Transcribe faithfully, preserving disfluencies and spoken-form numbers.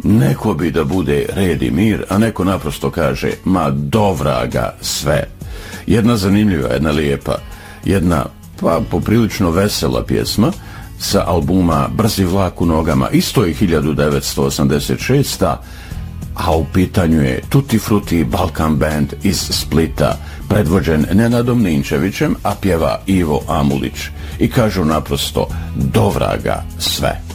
neko bi da bude red i mir, a neko naprosto kaže ma dovraga sve. Jedna zanimljiva, jedna lijepa, jedna pa poprilično vesela pjesma sa albuma Brzi vlak u nogama, isto je hiljadu devetsto osamdeset šesta. a u pitanju je Tutti Frutti Balkan Band iz Splita, predvođen Nenadom Ninčevićem, a pjeva Ivo Amulić. I kažu naprosto dovraga sve.